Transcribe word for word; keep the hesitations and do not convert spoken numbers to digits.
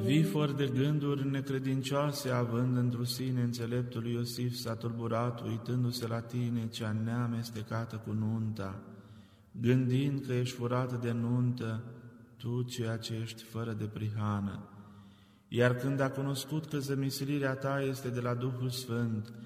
Vii fără de gânduri necredincioase, având într-o sine înțeleptul lui Iosif s-a tulburat, uitându-se la tine, cea neamestecată cu nunta, gândind că ești furată de nuntă, tu ceea ce ești fără de prihană. Iar când a cunoscut că zămislirea ta este de la Duhul Sfânt